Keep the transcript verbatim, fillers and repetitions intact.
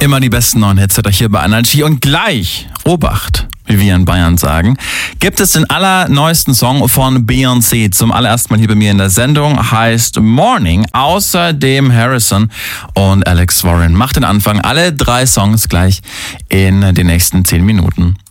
Immer die besten neuen Hits hat er hier bei Energy. Und gleich, Obacht, wie wir in Bayern sagen, gibt es den allerneuesten Song von Beyoncé. Zum allerersten Mal hier bei mir in der Sendung, heißt Morning. Außerdem Harrison und Alex Warren. Macht den Anfang. Alle drei Songs gleich in den nächsten zehn Minuten.